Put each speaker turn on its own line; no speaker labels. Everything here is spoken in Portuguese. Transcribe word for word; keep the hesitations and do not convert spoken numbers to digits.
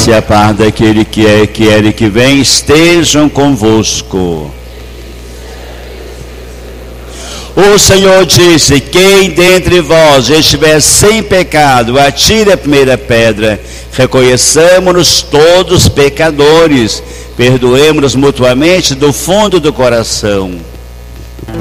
graça e a paz daquele que é, que era e que vem estejam convosco. O Senhor disse: quem dentre vós estiver sem pecado, atire a primeira pedra. Reconheçamos-nos todos pecadores, perdoemos-nos mutuamente do fundo do coração.